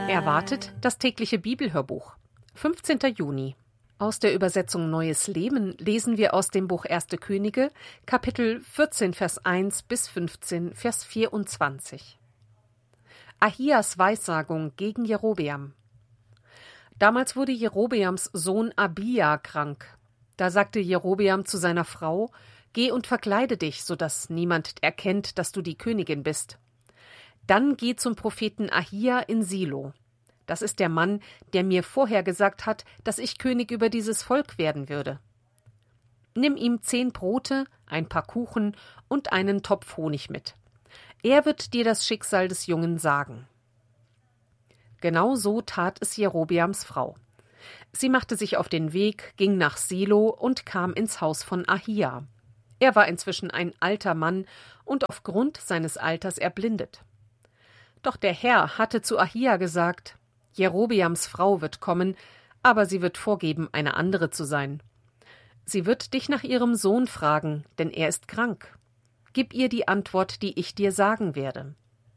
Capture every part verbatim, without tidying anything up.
Erwartet das tägliche Bibelhörbuch. fünfzehnter Juni. Aus der Übersetzung Neues Leben lesen wir aus dem Buch Erste Könige, Kapitel vierzehn, Vers eins bis fünfzehn, Vers vierundzwanzig. Ahias Weissagung gegen Jerobeam. Damals wurde Jerobeams Sohn Abia krank. Da sagte Jerobeam zu seiner Frau: Geh und verkleide dich, so dass niemand erkennt, dass du die Königin bist. Dann geh zum Propheten Ahia in Silo. Das ist der Mann, der mir vorher gesagt hat, dass ich König über dieses Volk werden würde. Nimm ihm zehn Brote, ein paar Kuchen und einen Topf Honig mit. Er wird dir das Schicksal des Jungen sagen. Genau so tat es Jerobeams Frau. Sie machte sich auf den Weg, ging nach Silo und kam ins Haus von Ahia. Er war inzwischen ein alter Mann und aufgrund seines Alters erblindet. Doch der Herr hatte zu Ahia gesagt: Jerobeams Frau wird kommen, aber sie wird vorgeben, eine andere zu sein. Sie wird dich nach ihrem Sohn fragen, denn er ist krank. Gib ihr die Antwort, die ich dir sagen werde.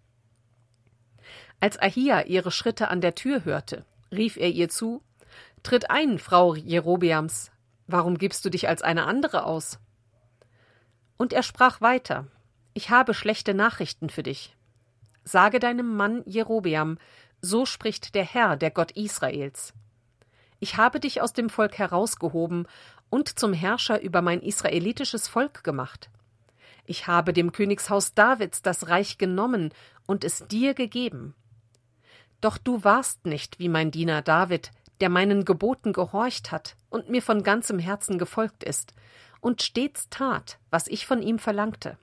Als Ahia ihre Schritte an der Tür hörte, rief er ihr zu: Tritt ein, Frau Jerobeams, warum gibst du dich als eine andere aus? Und er sprach weiter: Ich habe schlechte Nachrichten für dich. Sage deinem Mann Jerobeam, so spricht der Herr, der Gott Israels. Ich habe dich aus dem Volk herausgehoben und zum Herrscher über mein israelitisches Volk gemacht. Ich habe dem Königshaus Davids das Reich genommen und es dir gegeben. Doch du warst nicht wie mein Diener David, der meinen Geboten gehorcht hat und mir von ganzem Herzen gefolgt ist und stets tat, was ich von ihm verlangte.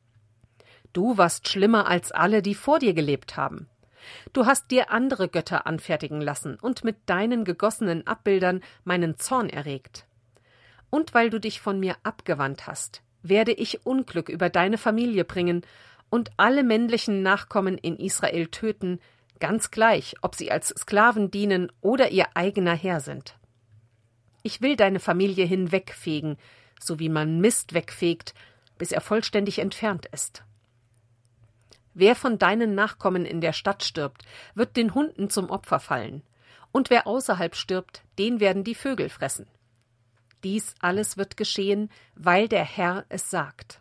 Du warst schlimmer als alle, die vor dir gelebt haben. Du hast dir andere Götter anfertigen lassen und mit deinen gegossenen Abbildern meinen Zorn erregt. Und weil du dich von mir abgewandt hast, werde ich Unglück über deine Familie bringen und alle männlichen Nachkommen in Israel töten, ganz gleich, ob sie als Sklaven dienen oder ihr eigener Herr sind. Ich will deine Familie hinwegfegen, so wie man Mist wegfegt, bis er vollständig entfernt ist. Wer von deinen Nachkommen in der Stadt stirbt, wird den Hunden zum Opfer fallen, und wer außerhalb stirbt, den werden die Vögel fressen. Dies alles wird geschehen, weil der Herr es sagt.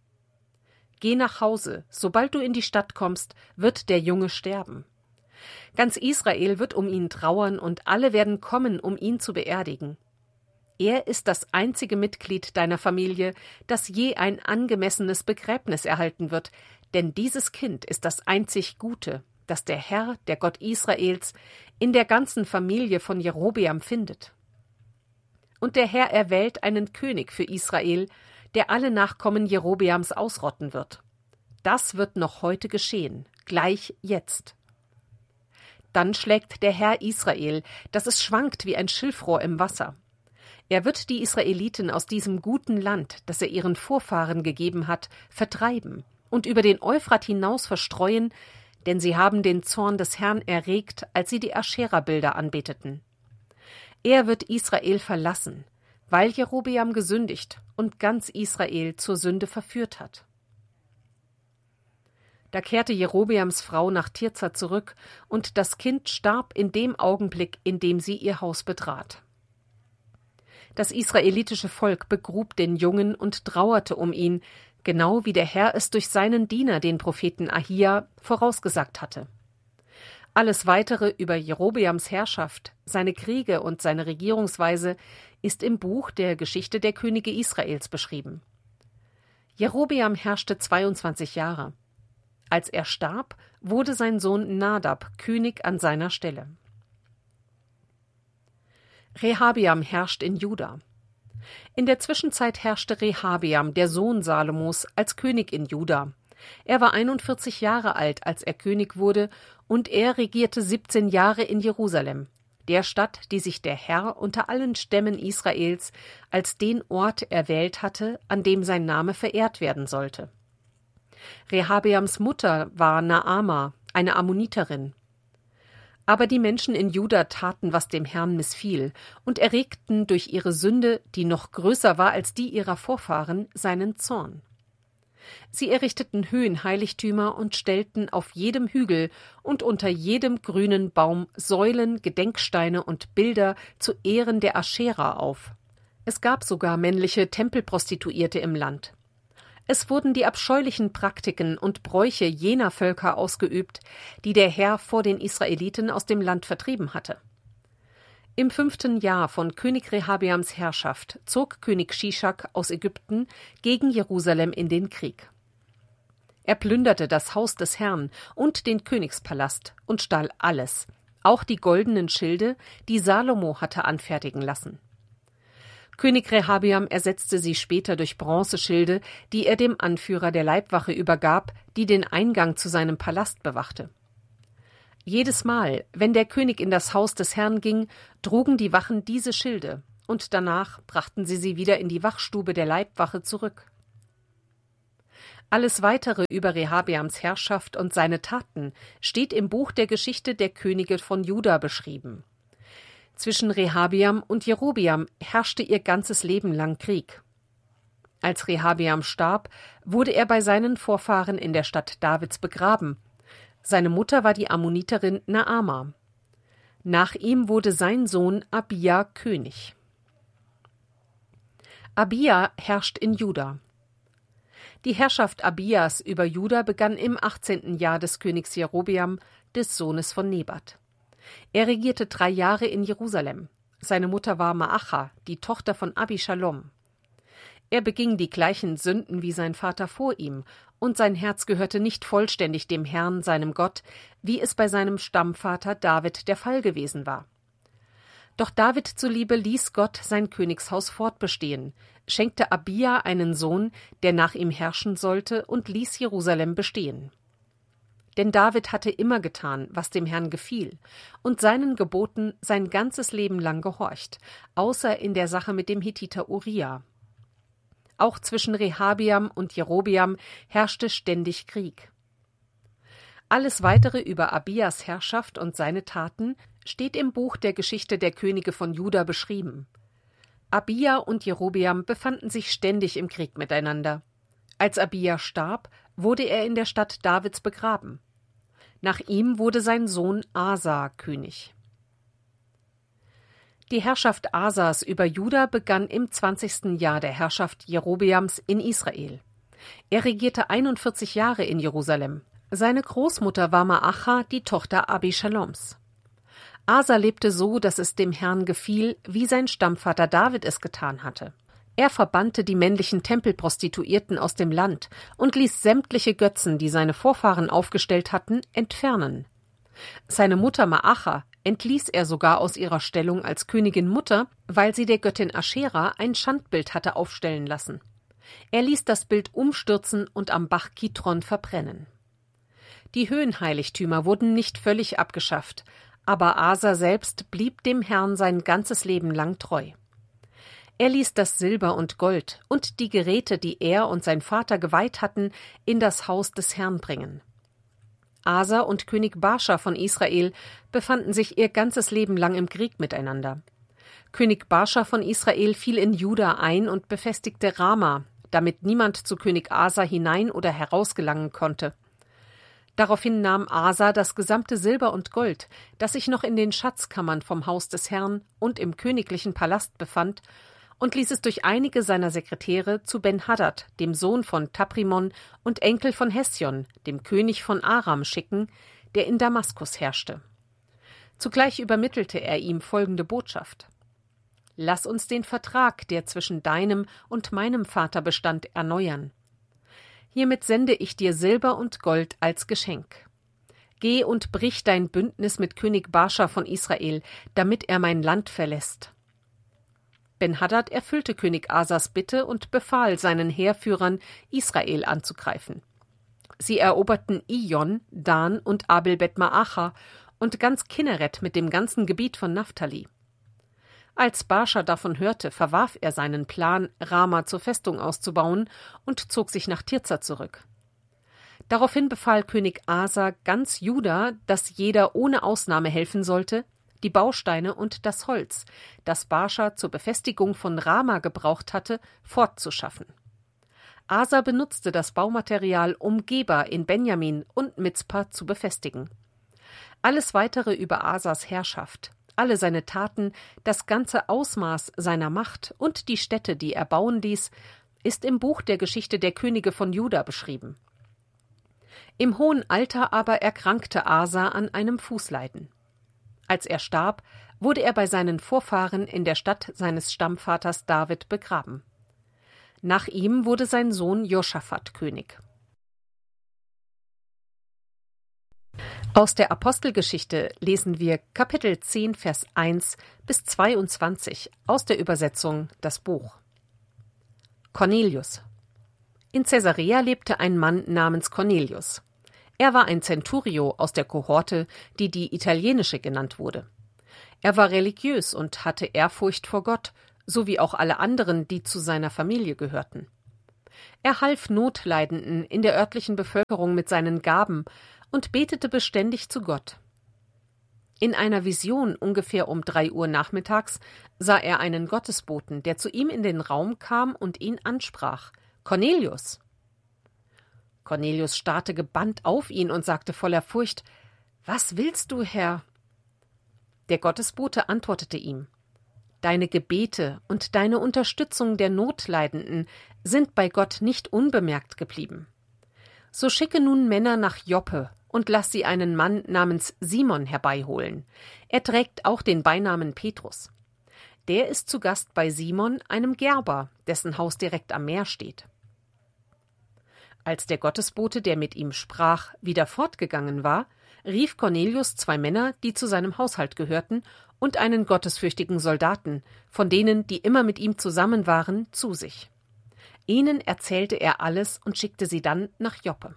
Geh nach Hause, sobald du in die Stadt kommst, wird der Junge sterben. Ganz Israel wird um ihn trauern und alle werden kommen, um ihn zu beerdigen. Er ist das einzige Mitglied deiner Familie, das je ein angemessenes Begräbnis erhalten wird, denn dieses Kind ist das einzig Gute, das der Herr, der Gott Israels, in der ganzen Familie von Jerobeam findet. Und der Herr erwählt einen König für Israel, der alle Nachkommen Jerobeams ausrotten wird. Das wird noch heute geschehen, gleich jetzt. Dann schlägt der Herr Israel, dass es schwankt wie ein Schilfrohr im Wasser. Er wird die Israeliten aus diesem guten Land, das er ihren Vorfahren gegeben hat, vertreiben und über den Euphrat hinaus verstreuen, denn sie haben den Zorn des Herrn erregt, als sie die Aschera-Bilder anbeteten. Er wird Israel verlassen, weil Jerobeam gesündigt und ganz Israel zur Sünde verführt hat. Da kehrte Jerobeams Frau nach Tirza zurück, und das Kind starb in dem Augenblick, in dem sie ihr Haus betrat. Das israelitische Volk begrub den Jungen und trauerte um ihn, genau wie der Herr es durch seinen Diener, den Propheten Ahia, vorausgesagt hatte. Alles Weitere über Jerobeams Herrschaft, seine Kriege und seine Regierungsweise ist im Buch der Geschichte der Könige Israels beschrieben. Jerobeam herrschte zweiundzwanzig Jahre. Als er starb, wurde sein Sohn Nadab König an seiner Stelle. Rehabeam herrscht in Juda. In der Zwischenzeit herrschte Rehabeam, der Sohn Salomos, als König in Juda. Er war einundvierzig Jahre alt, als er König wurde, und er regierte siebzehn Jahre in Jerusalem, der Stadt, die sich der Herr unter allen Stämmen Israels als den Ort erwählt hatte, an dem sein Name verehrt werden sollte. Rehabeams Mutter war Naama, eine Ammoniterin. Aber die Menschen in Juda taten, was dem Herrn missfiel, und erregten durch ihre Sünde, die noch größer war als die ihrer Vorfahren, seinen Zorn. Sie errichteten Höhenheiligtümer und stellten auf jedem Hügel und unter jedem grünen Baum Säulen, Gedenksteine und Bilder zu Ehren der Aschera auf. Es gab sogar männliche Tempelprostituierte im Land. Es wurden die abscheulichen Praktiken und Bräuche jener Völker ausgeübt, die der Herr vor den Israeliten aus dem Land vertrieben hatte. Im fünften Jahr von König Rehabeams Herrschaft zog König Schischak aus Ägypten gegen Jerusalem in den Krieg. Er plünderte das Haus des Herrn und den Königspalast und stahl alles, auch die goldenen Schilde, die Salomo hatte anfertigen lassen. König Rehabeam ersetzte sie später durch Bronzeschilde, die er dem Anführer der Leibwache übergab, die den Eingang zu seinem Palast bewachte. Jedes Mal, wenn der König in das Haus des Herrn ging, trugen die Wachen diese Schilde, und danach brachten sie sie wieder in die Wachstube der Leibwache zurück. Alles Weitere über Rehabeams Herrschaft und seine Taten steht im Buch der Geschichte der Könige von Juda beschrieben. Zwischen Rehabeam und Jerobeam herrschte ihr ganzes Leben lang Krieg. Als Rehabeam starb, wurde er bei seinen Vorfahren in der Stadt Davids begraben. Seine Mutter war die Ammoniterin Naama. Nach ihm wurde sein Sohn Abija König. Abija herrscht in Juda. Die Herrschaft Abijas über Juda begann im achtzehnten Jahr des Königs Jerobeam, des Sohnes von Nebat. Er regierte drei Jahre in Jerusalem. Seine Mutter war Maacha, die Tochter von Abishalom. Er beging die gleichen Sünden wie sein Vater vor ihm, und sein Herz gehörte nicht vollständig dem Herrn, seinem Gott, wie es bei seinem Stammvater David der Fall gewesen war. Doch David zuliebe ließ Gott sein Königshaus fortbestehen, schenkte Abija einen Sohn, der nach ihm herrschen sollte, und ließ Jerusalem bestehen. Denn David hatte immer getan, was dem Herrn gefiel, und seinen Geboten sein ganzes Leben lang gehorcht, außer in der Sache mit dem Hethiter Uria. Auch zwischen Rehabeam und Jerobeam herrschte ständig Krieg. Alles Weitere über Abijas Herrschaft und seine Taten steht im Buch der Geschichte der Könige von Juda beschrieben. Abija und Jerobeam befanden sich ständig im Krieg miteinander. Als Abija starb, wurde er in der Stadt Davids begraben. Nach ihm wurde sein Sohn Asa König. Die Herrschaft Asas über Juda begann im zwanzigsten Jahr der Herrschaft Jerobeams in Israel. Er regierte einundvierzig Jahre in Jerusalem. Seine Großmutter war Maacha, die Tochter Abishaloms. Asa lebte so, dass es dem Herrn gefiel, wie sein Stammvater David es getan hatte. Er verbannte die männlichen Tempelprostituierten aus dem Land und ließ sämtliche Götzen, die seine Vorfahren aufgestellt hatten, entfernen. Seine Mutter Maacha entließ er sogar aus ihrer Stellung als Königin Mutter, weil sie der Göttin Aschera ein Schandbild hatte aufstellen lassen. Er ließ das Bild umstürzen und am Bach Kidron verbrennen. Die Höhenheiligtümer wurden nicht völlig abgeschafft, aber Asa selbst blieb dem Herrn sein ganzes Leben lang treu. Er ließ das Silber und Gold und die Geräte, die er und sein Vater geweiht hatten, in das Haus des Herrn bringen. Asa und König Baascha von Israel befanden sich ihr ganzes Leben lang im Krieg miteinander. König Baascha von Israel fiel in Juda ein und befestigte Rama, damit niemand zu König Asa hinein oder herausgelangen konnte. Daraufhin nahm Asa das gesamte Silber und Gold, das sich noch in den Schatzkammern vom Haus des Herrn und im königlichen Palast befand, und ließ es durch einige seiner Sekretäre zu Ben-Hadad, dem Sohn von Taprimon und Enkel von Hesjon, dem König von Aram, schicken, der in Damaskus herrschte. Zugleich übermittelte er ihm folgende Botschaft: »Lass uns den Vertrag, der zwischen deinem und meinem Vater bestand, erneuern. Hiermit sende ich dir Silber und Gold als Geschenk. Geh und brich dein Bündnis mit König Baascha von Israel, damit er mein Land verlässt.« Ben-Hadad erfüllte König Asas Bitte und befahl seinen Heerführern, Israel anzugreifen. Sie eroberten Ijon, Dan und Abel-Bet-Maacha und ganz Kinneret mit dem ganzen Gebiet von Naphtali. Als Baascha davon hörte, verwarf er seinen Plan, Rama zur Festung auszubauen, und zog sich nach Tirza zurück. Daraufhin befahl König Asa ganz Juda, dass jeder ohne Ausnahme helfen sollte, die Bausteine und das Holz, das Baascha zur Befestigung von Rama gebraucht hatte, fortzuschaffen. Asa benutzte das Baumaterial, um Geba in Benjamin und Mizpa zu befestigen. Alles Weitere über Asas Herrschaft, alle seine Taten, das ganze Ausmaß seiner Macht und die Städte, die er bauen ließ, ist im Buch der Geschichte der Könige von Juda beschrieben. Im hohen Alter aber erkrankte Asa an einem Fußleiden. Als er starb, wurde er bei seinen Vorfahren in der Stadt seines Stammvaters David begraben. Nach ihm wurde sein Sohn Josaphat König. Aus der Apostelgeschichte lesen wir Kapitel zehn, Vers eins bis zweiundzwanzig aus der Übersetzung Das Buch. Cornelius. In Caesarea lebte ein Mann namens Cornelius. Er war ein Centurio aus der Kohorte, die die italienische genannt wurde. Er war religiös und hatte Ehrfurcht vor Gott, so wie auch alle anderen, die zu seiner Familie gehörten. Er half Notleidenden in der örtlichen Bevölkerung mit seinen Gaben und betete beständig zu Gott. In einer Vision ungefähr um drei Uhr nachmittags sah er einen Gottesboten, der zu ihm in den Raum kam und ihn ansprach: »Cornelius!« Cornelius starrte gebannt auf ihn und sagte voller Furcht: »Was willst du, Herr?« Der Gottesbote antwortete ihm: »Deine Gebete und deine Unterstützung der Notleidenden sind bei Gott nicht unbemerkt geblieben. So schicke nun Männer nach Joppe und lass sie einen Mann namens Simon herbeiholen. Er trägt auch den Beinamen Petrus. Der ist zu Gast bei Simon, einem Gerber, dessen Haus direkt am Meer steht.« Als der Gottesbote, der mit ihm sprach, wieder fortgegangen war, rief Cornelius zwei Männer, die zu seinem Haushalt gehörten, und einen gottesfürchtigen Soldaten, von denen, die immer mit ihm zusammen waren, zu sich. Ihnen erzählte er alles und schickte sie dann nach Joppe.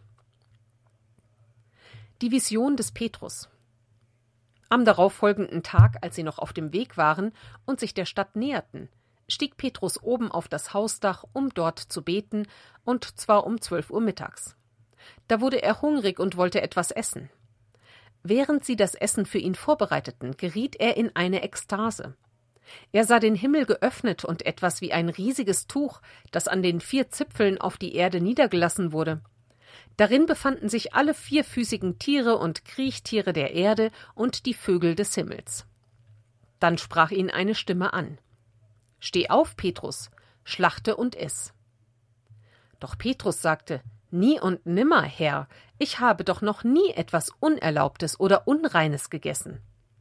Die Vision des Petrus. Am darauffolgenden Tag, als sie noch auf dem Weg waren und sich der Stadt näherten, stieg Petrus oben auf das Hausdach, um dort zu beten, und zwar um zwölf Uhr mittags. Da wurde er hungrig und wollte etwas essen. Während sie das Essen für ihn vorbereiteten, geriet er in eine Ekstase. Er sah den Himmel geöffnet und etwas wie ein riesiges Tuch, das an den vier Zipfeln auf die Erde niedergelassen wurde. Darin befanden sich alle vierfüßigen Tiere und Kriechtiere der Erde und die Vögel des Himmels. Dann sprach ihn eine Stimme an: »Steh auf, Petrus, schlachte und iss.« Doch Petrus sagte: »Nie und nimmer, Herr, ich habe doch noch nie etwas Unerlaubtes oder Unreines gegessen.«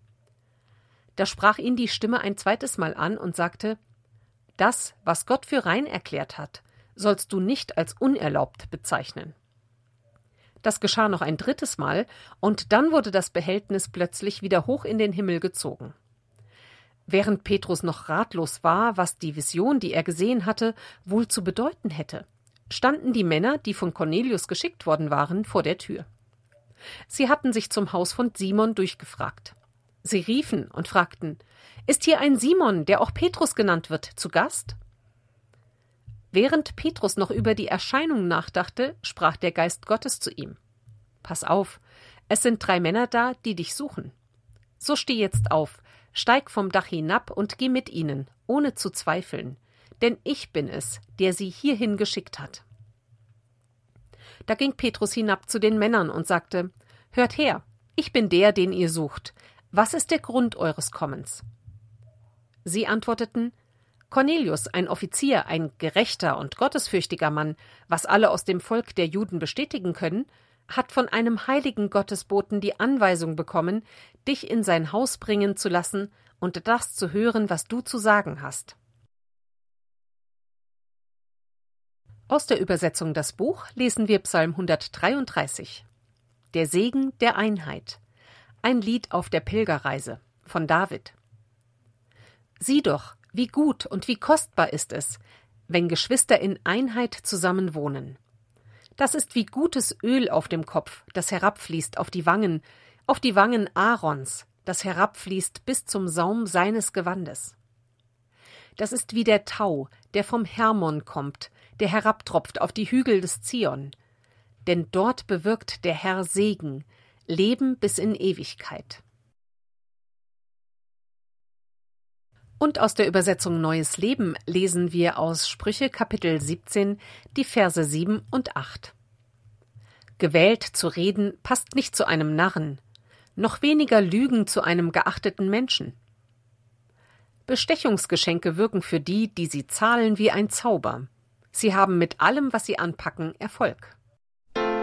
Da sprach ihn die Stimme ein zweites Mal an und sagte: »Das, was Gott für rein erklärt hat, sollst du nicht als unerlaubt bezeichnen.« Das geschah noch ein drittes Mal, und dann wurde das Behältnis plötzlich wieder hoch in den Himmel gezogen. Während Petrus noch ratlos war, was die Vision, die er gesehen hatte, wohl zu bedeuten hätte, standen die Männer, die von Cornelius geschickt worden waren, vor der Tür. Sie hatten sich zum Haus von Simon durchgefragt. Sie riefen und fragten: »Ist hier ein Simon, der auch Petrus genannt wird, zu Gast?« Während Petrus noch über die Erscheinung nachdachte, sprach der Geist Gottes zu ihm: »Pass auf, es sind drei Männer da, die dich suchen. So steh jetzt auf, steig vom Dach hinab und geh mit ihnen, ohne zu zweifeln, denn ich bin es, der sie hierhin geschickt hat.« Da ging Petrus hinab zu den Männern und sagte: »Hört her, ich bin der, den ihr sucht. Was ist der Grund eures Kommens?« Sie antworteten: »Cornelius, ein Offizier, ein gerechter und gottesfürchtiger Mann, was alle aus dem Volk der Juden bestätigen können, hat von einem heiligen Gottesboten die Anweisung bekommen, dich in sein Haus bringen zu lassen und das zu hören, was du zu sagen hast.« Aus der Übersetzung Das Buch lesen wir Psalm hundertdreiunddreißig. Der Segen der Einheit. Ein Lied auf der Pilgerreise von David. Sieh doch, wie gut und wie kostbar ist es, wenn Geschwister in Einheit zusammen wohnen. Das ist wie gutes Öl auf dem Kopf, das herabfließt auf die Wangen, auf die Wangen Aarons, das herabfließt bis zum Saum seines Gewandes. Das ist wie der Tau, der vom Hermon kommt, der herabtropft auf die Hügel des Zion. Denn dort bewirkt der Herr Segen, Leben bis in Ewigkeit. Und aus der Übersetzung Neues Leben lesen wir aus Sprüche Kapitel siebzehn die Verse sieben und acht. Gewählt zu reden passt nicht zu einem Narren, noch weniger Lügen zu einem geachteten Menschen. Bestechungsgeschenke wirken für die, die sie zahlen, wie ein Zauber. Sie haben mit allem, was sie anpacken, Erfolg.